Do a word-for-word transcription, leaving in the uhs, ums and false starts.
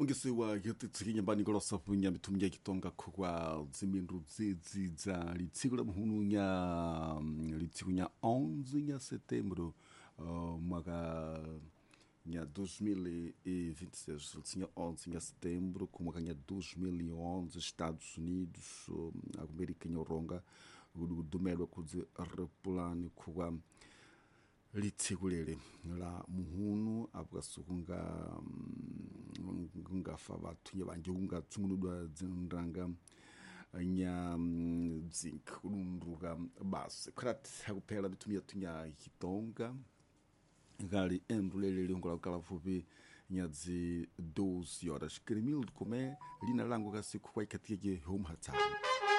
ungesiwa yetitsikinya nyambani kolosa punya mitumya kitonga kwa zimindu ziza litsiko la muhununya litsikunya onze nya setembro uh, mwaka nya dois mil e vinte e seis tinha onze nya setembro com mwaka nya dois mil e onze Estados Unidos uh, América nyoronga udumelwa kuzi repulani kwa litsigulele la muhunu abwasukunga ngafa bathu banje unga tsungunudwa dzindanga nya zinkulunduka basi krat hakuphela bithumya tunya hitonga ngali endulele lingola kala fupi nyazi doze horas. Kremil come lina lango ka siku kwa ikatike home hatari